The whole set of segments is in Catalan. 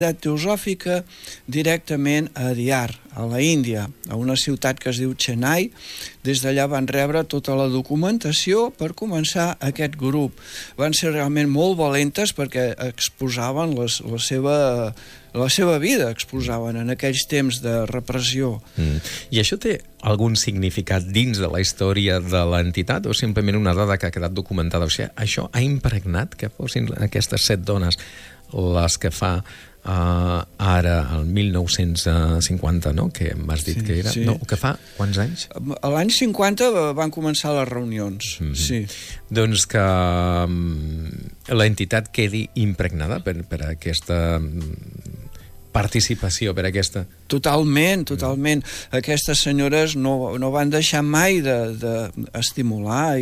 teosòfica directament a Diyar, a la Índia, a una ciutat que es diu Chennai. Des d'allà van rebre tota la documentació per començar aquest grup. Van ser realment molt valentes perquè exposaven la seva vida, exposaven en aquells temps de repressió. I això té algun significat dins de la història de l'entitat o simplement una dada que ha quedat documentada? O sigui, això ha impregnat que fossin aquestes 7 dones les que fa ara, el 1950, no?, que m'has dit que era... Sí. No, que fa quants anys? A l'any 50 van començar les reunions, sí. Doncs que l'entitat quedi impregnada per aquesta participació, per aquesta... Totalment. Aquestes senyores no van deixar mai d'estimular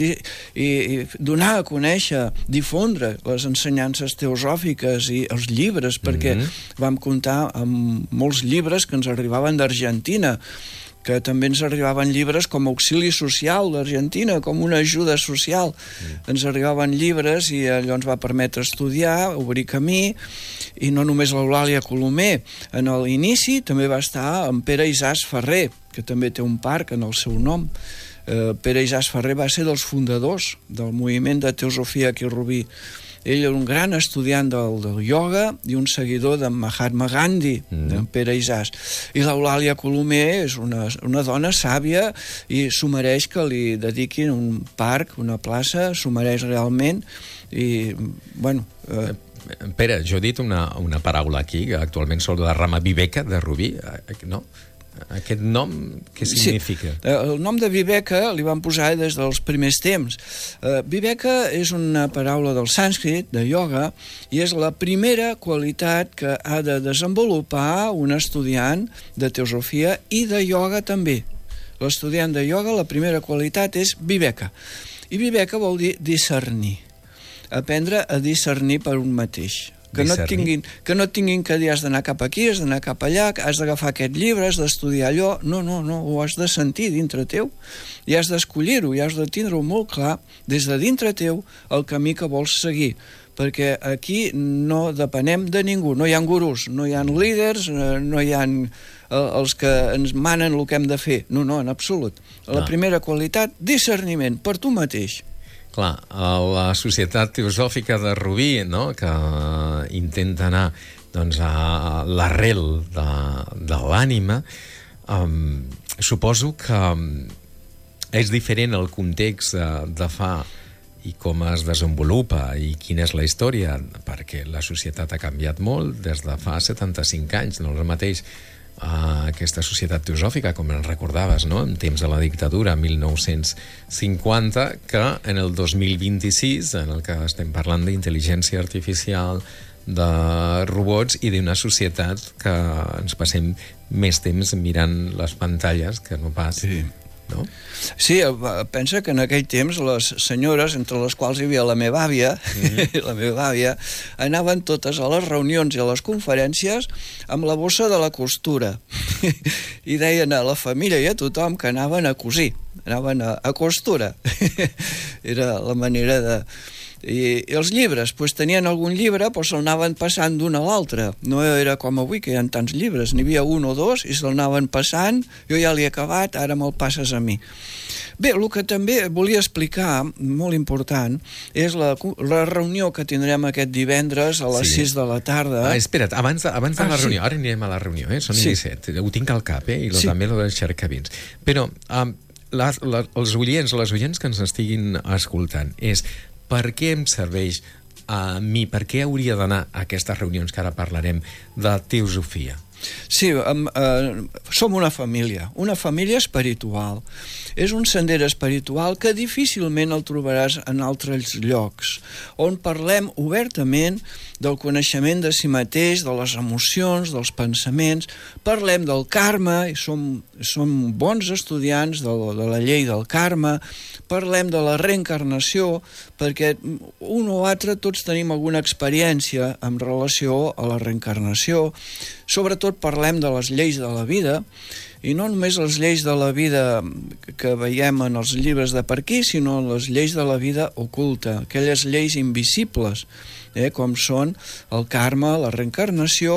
i donar a conèixer, difondre les ensenyances teosòfiques i els llibres, perquè vam comptar amb molts llibres que ens arribaven d'Argentina, que també ens arribaven llibres com a auxili social d'Argentina, com una ajuda social. Ens arribaven llibres i allò ens va permetre estudiar, obrir camí, i no només l'Eulàlia Colomer. En l'inici també va estar en Pere Isàs Ferrer, que també té un parc en el seu nom. Pere Isàs Ferrer va ser dels fundadors del moviment de teosofia aquí a Rubí. Ell era un gran estudiant del ioga i un seguidor de Mahatma Gandhi, de Pere Isàs. I l'Eulàlia Colomer és una dona sàvia i s'ho mereix que li dediquin un parc, una plaça, s'ho mereix realment. I, bueno... Pere, jo he dit una paraula aquí, que actualment sou de la rama Viveka de Rubí, no? Aquest nom, què significa? Sí. El nom de Viveka li van posar des dels primers temps. Viveka és una paraula del sànscrit, de ioga, i és la primera qualitat que ha de desenvolupar un estudiant de teosofia i de ioga també. L'estudiant de ioga, la primera qualitat és Viveka. I Viveka vol dir discernir. Aprendre a discernir per un mateix. Que no et tinguin que dir has d'anar cap aquí, has d'anar cap allà, has d'agafar aquest llibre, has d'estudiar allò. No, ho has de sentir dintre teu i has d'escollir-ho, i has de tindre-ho molt clar des de dintre teu el camí que vols seguir, perquè aquí no depenem de ningú, no hi ha gurús, no hi ha líders, no hi ha els que ens manen el que hem de fer. No, en absolut. La primera qualitat, discerniment per tu mateix. Clar, la Societat Teosòfica de Rubí, no?, que intenta anar doncs, a l'arrel de l'ànima, suposo que és diferent el context de fa i com es desenvolupa i quina és la història, perquè la societat ha canviat molt des de fa 75 anys, no és el mateix aquesta societat teosòfica, com en recordaves, no?, en temps de la dictadura, 1950, que en el 2026, en el que estem parlant d'intel·ligència artificial, de robots i d'una societat que ens passem més temps mirant les pantalles que no pas... No? Sí, pensa que en aquell temps les senyores, entre les quals hi havia la meva àvia, la meva àvia, anaven totes a les reunions i a les conferències amb la bossa de la costura i deien a la família i a tothom que anaven a cosir, anaven a costura. Era la manera de... I els llibres, doncs tenien algun llibre, però se'l anaven passant d'un a l'altre. No era com avui, que hi ha tants llibres. N'hi havia un o dos i se'l anaven passant. Jo ja l'he acabat, ara me'l passes a mi. Bé, el que també volia explicar, molt important, és la reunió que tindrem aquest divendres a les 6 de la tarda. Espera't, abans de la reunió, ara anirem a la reunió, són 17, ho tinc al cap, i també lo dels cercavins. Però els oients, les oients que ens estiguin escoltant, és per què em serveix a mi, per què hauria d'anar a aquestes reunions que ara parlarem de teosofia? Sí, som una família espiritual. És un sender espiritual que difícilment el trobaràs en altres llocs, on parlem obertament del coneixement de si mateix, de les emocions, dels pensaments, parlem del karma, i som bons estudiants de la llei del karma, parlem de la reencarnació, perquè un o altre tots tenim alguna experiència en relació a la reencarnació, sobretot sobretot parlem de les lleis de la vida, i no només les lleis de la vida que veiem en els llibres de per aquí, sinó les lleis de la vida oculta, aquelles lleis invisibles, com són el karma, la reencarnació,